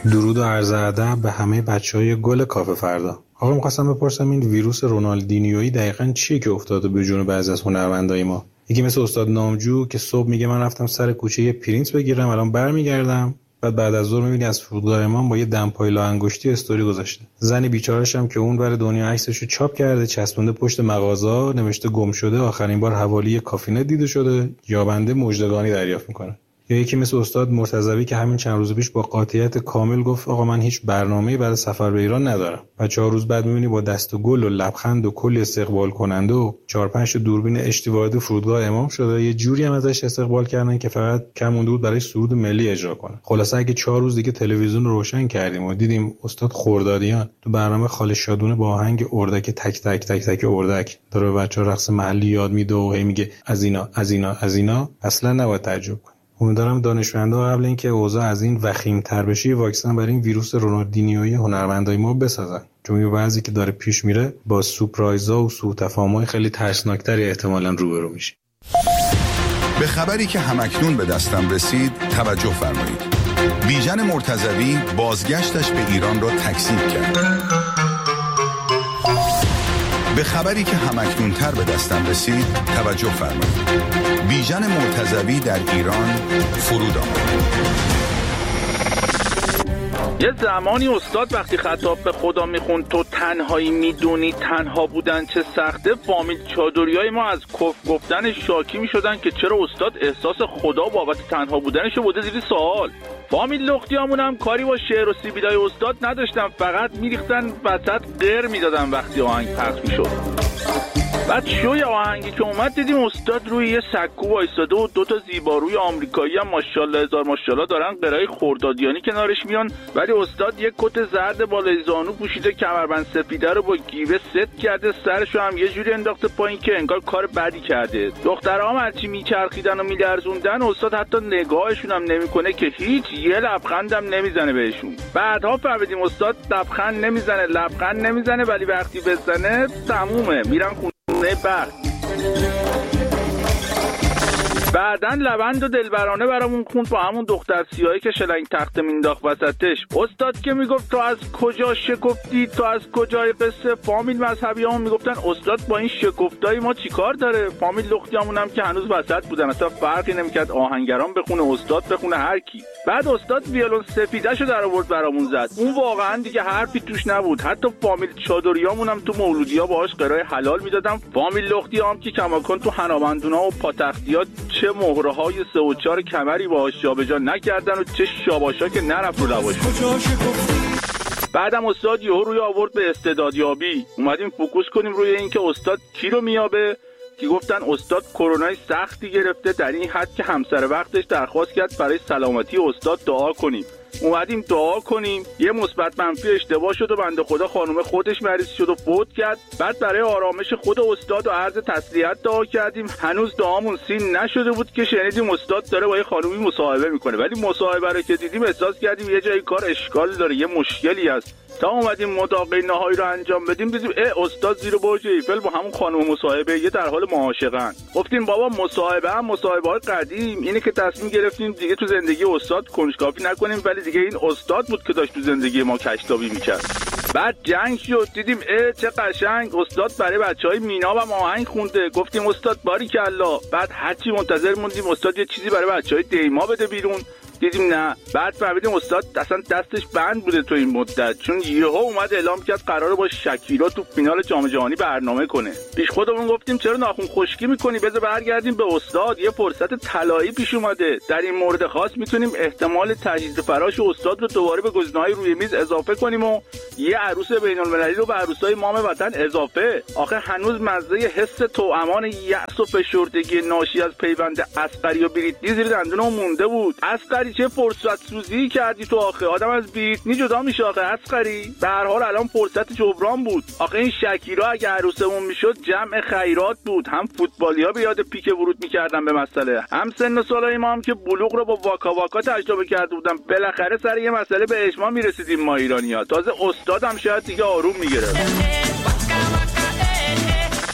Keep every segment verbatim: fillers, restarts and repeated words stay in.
درود و عرض ادب به همه بچهای گل کافه فردا. آقا می‌خواستم بپرسم این ویروس رونالدینیویی دقیقاً چیه که افتاده به جون بعضی از هنرمندای ما؟ یکی مثل استاد نامجو که صبح میگه من رفتم سر کوچه یه پرینت بگیرم الان برمیگردم، بعد بعد از ظهر میبینی از فرودگاه امام با یه دمپای لا انگشتی استوری گذاشته. زنی بیچاره‌ش هم که اون ور دنیا عکسشو چاپ کرده چسبونده پشت مغازه، نوشته گم شده آخرین بار حوالی کافینه دیده شده، یابنده مژدگانی دریافت میکنه. یا یکی مثل استاد مرتضوی که همین چند روز پیش با قاطعیت کامل گفت آقا من هیچ برنامه‌ای برای سفر به ایران ندارم. بعد چهار روز بعد می‌بینی با دست و گل و لبخند و کلی استقبال کننده و چهار پنج تا دوربین اشتی وارد فرودگاه امام شده. یه جوری هم ازش استقبال کردن که فقط کم مونده بود برای سرود ملی اجرا کنه. خلاصه اگه چهار روز دیگه تلویزیون رو روشن کردیم و دیدیم استاد خردادیان تو برنامه خاله شادونه با آهنگ اردک تک تک تک تک اردک داره به بچه‌ها رقص محلی یاد میده و هی میگه از اینا از اینا از اینا، اصلا نباید تعجب کنیم. امیدوارم دانشمندا قبل اینکه اوضاع از این وخیم‌تر بشه واکسن برای این ویروس رونالدینیویی هنرمندای ما بسازن، چون این وضعی که داره پیش میره با سورپرایزها و سوء تفاهم‌های خیلی ترسناکتری احتمالاً روبرو میشه. به خبری که همکنون به دستم رسید توجه فرمایید. بیژن مرتضوی بازگشتش به ایران را تکذیب کرد. به خبری که همکنون تر به دستم رسید توجه فرمایید. بیژن مرتضوی در ایران فرود آمد. یه زمانی استاد وقتی خطاب به خدا میخوند تو تنهایی میدونی تنها بودن چه سخته، فامیل چادریای ما از کف گفتن شاکی میشدن که چرا استاد احساس خدا بابت تنها بودنشو بوده زیر سوال. فامیل لختیامون هم کاری با شعر و سیبیلای استاد نداشتن، فقط میریختن وسط غر میدادن وقتی آهنگ پخش میشد. بعد شوی آهنگی که اومد دیدیم استاد روی یه سکو وایساده و دوتا زیباروی آمریکایی هم ماشاءالله هزار ماشاءالله دارن قرای خردادیانی کنارش میان، ولی استاد یه کت زرد بالای زانو پوشیده، کمربند سپیده رو با گیوه ست کرده، سرشو هم یه جوری انداخته پایین که انگار کار بدی کرده. دخترها هم هرچی میچرخیدن و میلرزوندن استاد حتی نگاهشون هم نمیکنه که هیچ یه لبخندم نمیزنه بهشون. بعدها فهمیدیم استاد لبخند نمیزنه لبخند نمیزنه ولی وقتی بزنه تمومه، میرن خونه بخت. بعدن لبند و دلبرانه برامون خوند با همون دختر سیاهی که شلنگ تخته مینداخت وسطش. استاد که میگفت تو از کجا شکفتی، تو از کجای قصه. فامیل مذهبی همون میگفتن استاد با این شکفتای ما چی کار داره. فامیل لختیامون هم که هنوز وسط بودن، اصلا فرقی نمیکرد آهنگران بخونه استاد بخونه هر کی. بعد استاد ویولون سفیده‌شو در آورد برامون زد، اون واقعا دیگه حرفی توش نبود. حتی فامیل چادریامون هم تو مولودی‌ها باهاش قرای حلال میدادن. فامیل لختیام که کماکان تو حنابندونا و پاتختیات چه مهره‌های سه و چهار کمری باهاش جابجا نکردن و چه شاباشا که نرفت رو لباش. بعدم استاد یهو روی آورد به استعدادیابی. اومدیم فوکوس کنیم روی این که استاد کی رو میابه، که گفتن استاد کرونای سختی گرفته در این حد که همسر وقتش درخواست کرد برای سلامتی استاد دعا کنیم. اومدیم دعا کنیم، یه مثبت منفی اشتباه شد و بنده خدا خانم خودش مریض شد و فوت کرد. بعد برای آرامش خود استاد و عرض تسلیت دعا کردیم. هنوز دعامون سین نشده بود که شنیدیم استاد داره با یه خانومی مصاحبه میکنه، ولی مصاحبه رو که دیدیم احساس کردیم یه جای کار اشکال داره، یه مشکلی هست. تا اومدیم مداقه نهایی رو انجام بدیم دیدیم اه استاد زیر برج ایفل با همون خانم مصاحبه یه در حال معاشقن. گفتیم بابا مصاحبه هم مصاحبه‌های قدیم اینه که تصمیم گرفتیم دیگه تو زندگی استاد کنجکاوی نکنیم، ولی دیگه این استاد بود که داشت تو زندگی ما کشتابی میکرد. بعد جنگ شد، دیدیم اه چه قشنگ استاد برای بچهای مینا و آهنگ خونده. گفتیم استاد باریکالله. بعد هرچی منتظر موندیم استاد یه چیزی برای بچهای دیما بده بیرون، دیدیم نه. بعد فهمیدیم استاد اصلا دستش بند بوده تو این مدت، چون یهو اومد اعلام کرد قراره با شکیرا تو فینال جام جهانی برنامه کنه. پیش خودمون گفتیم چرا ناخن خشکی میکنی، بذار برگردیم به استاد، یه فرصت طلایی پیش اومده. در این مورد خاص میتونیم احتمال تجهیز فراش استاد رو دوباره به گزینه‌های روی میز اضافه کنیم و یه عروس بین‌المللی رو به عروسای مام وطن اضافه. آخه هنوز مزه حس توامان یأس و فشردگی ناشی از پیوند اصغری و بریتنی زیر دندونم مونده بود. اصغری چه فرصت سوزی کردی تو، آخه آدم از بریتنی جدا میشه آخه اصغری. به هر حال الان فرصت جبران بود. آخه این شکیرا اگه عروسمون میشد جمع خیرات بود، هم فوتبالیا به یاد پیک ورود میکردن به مسئله، هم سن و سالای ما هم که بلوغ رو با واکا واکا تجربه کرده بودن. بالاخره سر یه مسئله به اجماع میرسیدیم ما ایرانی‌ها. تازه استادم شاید دیگه آروم میگرفت.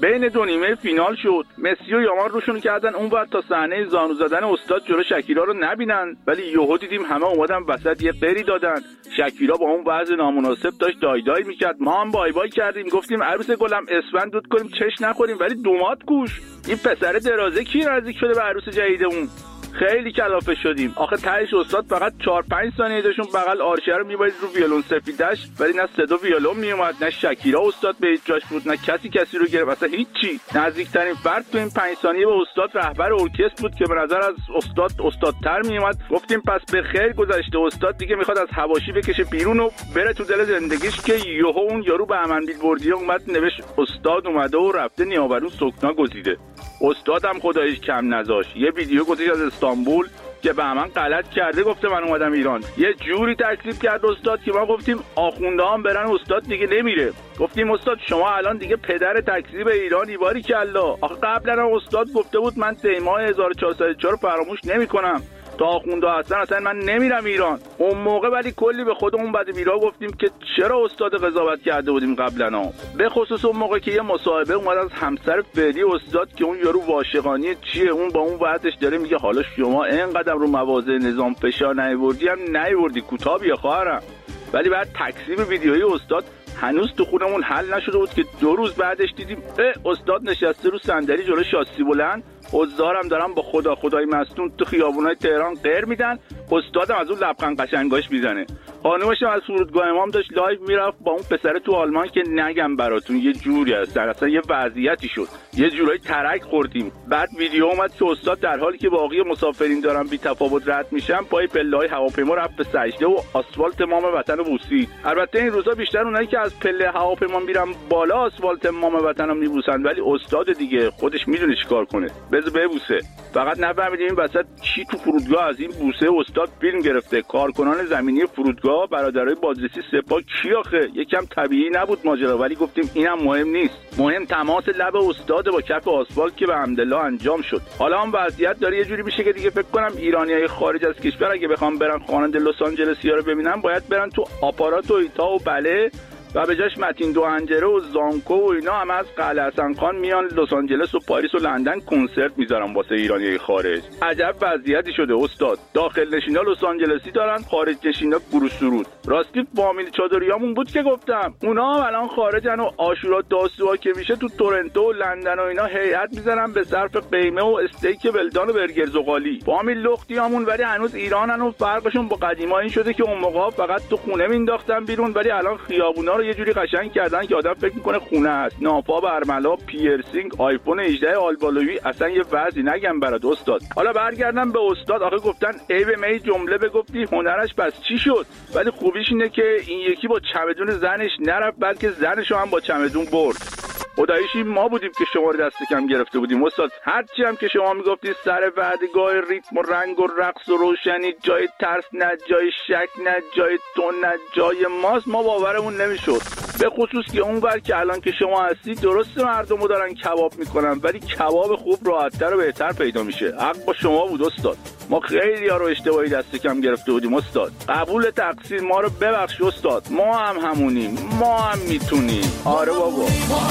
بین دو نیمه فینال شد. مسی و یامان روشون کردن اون وقت تا صحنه زانو زدن استاد جلو شکیرا رو نبینن، ولی یهو دیدیم همه اومدن وسط یه قری دادن. شکیرا با اون وضع نامناسب داشت دای دای میکرد. ما هم بای بای کردیم، گفتیم عروس گلم اسفند دود کنیم چش نخوریم، ولی دومات گوش. این پسر درازه کی نزدیک شده به عروس جدیدمون؟ خیلی کلافه شدیم. آخه تهش استاد فقط چهار پنج ثانیه داشون بغل آرشه رو میبایید رو ویولون سفیدش، ولی نه صدا ویولون میومد، نه شکیرا استاد به هیچ جاش بود، نه کسی کسی رو گرفت، اصلا هیچی. نزدیکترین فرد تو این پنج ثانیه به استاد رهبر ارکستر بود که به نظر از استاد استادتر میومد. گفتیم پس به خیر گذشته، استاد دیگه میخواد از حواشی بکشه بیرون و بره تو دل زندگیش، که یهو اون یارو به امن بیلبوردی اومد نوشت استاد اومده و رفته نیاورون سکنا گزیده. استادم خداییش کم نذاش، یه ویدیو گذاشت از استانبول که به من غلط کرده، گفته من اومدم ایران. یه جوری تکذیب کرد استاد که ما گفتیم آخونده هم برن استاد دیگه نمیره. گفتیم استاد شما الان دیگه پدر تکذیب ایرانی، باری کلا. آخه قبلا استاد گفته بود من دیماه هزار و چهارصد و چهار فراموش نمیکنم، تا آخونده هستن اصلا من نمیرم ایران. اون موقع ولی کلی به خودمون بد بیرا گفتیم که چرا استاد قضاوت کرده بودیم قبلا، به خصوص اون موقع که یه مصاحبه اومد از همسر فعلی استاد که اون یارو عاشقانه چیه، اون با اون وعدش داره میگه حالا شما اینقدر رو مواضع نظام فشار نیاوردی هم نیاوردی کوتاه بیا خواهرم. ولی بعد تکذیب ویدیویی استاد هنوز تو خونمون حل نشده بود که دو روز بعدش دیدیم استاد نشسته رو صندلی جلو شاسی بلند، حضارم دارم با خدا خدای مستون تو خیابونای تهران غیر میدن، استادم از اون لبخند قشنگاش میزنه. خانومش از فرودگاه امام داشت لایو میرفت با اون پسر تو آلمان که نگم براتون یه جوری هست، اصلا یه وضعیتی شد، یه جورایی ترک خوردیم. بعد ویدیو اومد که استاد در حالی که باقی مسافرین دارن بی تفاوت رد میشن پای پله‌های هواپیما رفت به سجده و آسفالت مام وطن رو بوسید. البته این روزا بیشتر اونایی که از پله هواپیما میرن بالا آسفالت مام وطن رو میبوسن، ولی استاد دیگه خودش میدونه چیکار کنه، بذار ببوسه. فقط نفهمیدیم این وسط کی تو فرودگاه از این بوسه استاد فیلم گرفته. کارکنان زمینی فرودگاه، برادرای بازرسی سپاه کی آخه؟ یکم طبیعی نبود ماجرا، ولی گفتیم اینم مهم نیست، مهم تماس لب استاد با کف آسفالت که به حمدالله انجام شد. حالا هم وضعیت داره یه جوری میشه که دیگه فکر کنم ایرانیای خارج از کشور اگه بخوام برن خواننده لس آنجلسیا رو ببینن باید برن تو آپارات و ایتا و بله و به جاش متین دوهنجره و زانکو و اینا هم از قلعه حسن خان میان لس آنجلس و پاریس و لندن کنسرت میذارن واسه ایرانیای خارج. عجب وضعیتی شده استاد، داخل نشینا لس آنجلسی دارن، خارج نشینا گروه سرود. راستی فامیل چادریامون بود که گفتم اونا هم الان خارجن و عاشورا داسوها که میشه تو تورنتو و لندن و اینا هیئت میذارن به صرف قیمه و استیک ولدان و برگر زغالی. فامیل لختیامون ولی هنوز ایرانن و فرقشون با قدیما این شده که اون موقع فقط تو خونه مینداختن بیرون، ولی الان خیابونا یه جوری قشنگ کردن که آدم فکر میکنه خونه است. نافا، برملا، پیرسینگ، آیفون هجده آلبالویی، اصلا یه وضعی نگم برات استاد. حالا برگردم به استاد. آخه گفتن ای به می جمله بگفتی هنرش پس چی شد؟ ولی خوبیش اینه که این یکی با چمدون زنش نرفت بلکه زنشو هم با چمدون برد. خداییشی ما بودیم که شما رو دست کم گرفته بودیم استاد. هرچی هم که شما میگفتید سر وعدگاه ریتم و رنگ و رقص و روشنی جای ترس نه، جای شک نه، جای تو نه، جای ماست، ما باورمون نمیشد. به خصوص که اونور که الان که شما هستی درسته مردمو دارن کباب میکنن، ولی کباب خوب راحت‌تر و بهتر پیدا میشه. حق با شما بود استاد. ما خیلی ها رو اشتباهی دست کم گرفته بودیم استاد. قبول تقصیر، ما رو ببخش استاد. ما هم همونیم، ما هم میتونیم. آره بابا.